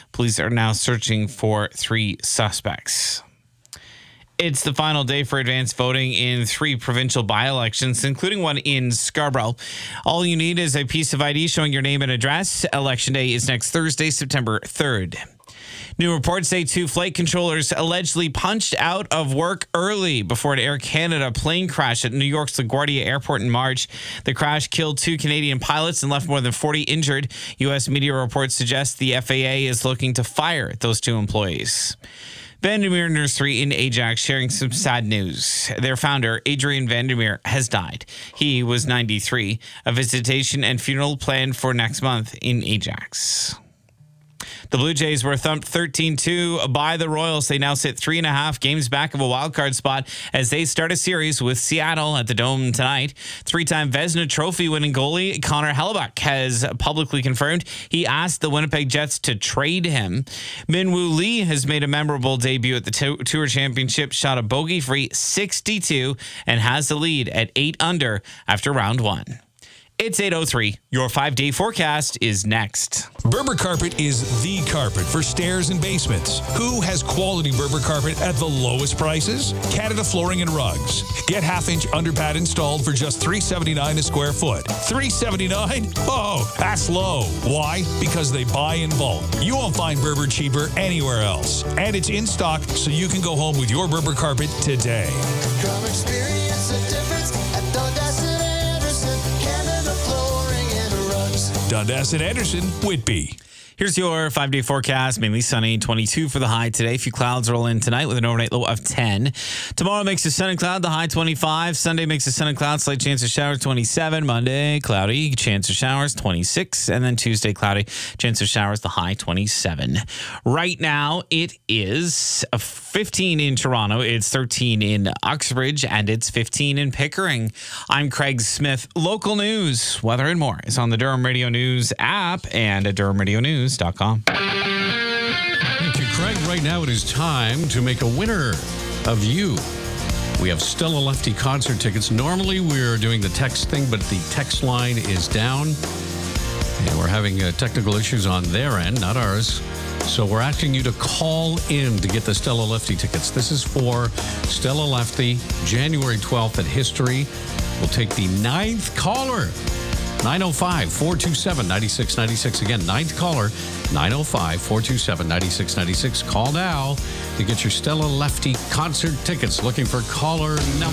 Police are now searching for 3 suspects. It's the final day for advanced voting in 3 provincial by-elections, including one in Scarborough. All you need is a piece of ID showing your name and address. Election day is next Thursday, September 3rd. New reports say 2 flight controllers allegedly punched out of work early before an Air Canada plane crash at New York's LaGuardia Airport in March. The crash killed 2 Canadian pilots and left more than 40 injured. U.S. media reports suggest the FAA is looking to fire those 2 employees. Vandermeer Nursery in Ajax sharing some sad news. Their founder, Adrian Vandermeer, has died. He was 93. A visitation and funeral planned for next month in Ajax. The Blue Jays were thumped 13-2 by the Royals. They now sit 3.5 games back of a wildcard spot as they start a series with Seattle at the Dome tonight. 3-time Vezina Trophy winning goalie Connor Hellebuyck has publicly confirmed he asked the Winnipeg Jets to trade him. Min-Woo Lee has made a memorable debut at the Tour Championship, shot a bogey-free 62 and has the lead at 8 under after round 1. It's 8:03. Your 5-day forecast is next. Berber Carpet is the carpet for stairs and basements. Who has quality Berber carpet at the lowest prices? Canada Flooring and Rugs. Get half-inch underpad installed for just $379 a square foot. $379? Oh, that's low. Why? Because they buy in bulk. You won't find Berber cheaper anywhere else. And it's in stock, so you can go home with your Berber carpet today. Come experience the difference at Dundas and Anderson, Canada Flooring and Rugs. Dundas and Anderson, Whitby. Here's your 5-day forecast. Mainly sunny, 22 for the high today. A few clouds roll in tonight with an overnight low of 10. Tomorrow makes a sun and cloud, the high 25. Sunday makes a sun and cloud, slight chance of showers, 27. Monday, cloudy, chance of showers, 26. And then Tuesday, cloudy, chance of showers, the high 27. Right now, it is 15 in Toronto. It's 13 in Uxbridge, and it's 15 in Pickering. I'm Craig Smith. Local news, weather, and more is on the Durham Radio News app and at DurhamRadioNews.com. Thank you, Craig. Right now it is time to make a winner of you. We have Stella Lefty concert tickets. Normally we're doing the text thing, but the text line is down. And we're having technical issues on their end, not ours. So we're asking you to call in to get the Stella Lefty tickets. This is for Stella Lefty, January 12th at History. We'll take the 9th caller. 905-427-9696. Again, 9th caller, 905-427-9696. Call now to get your Stella Lefty concert tickets. Looking for caller number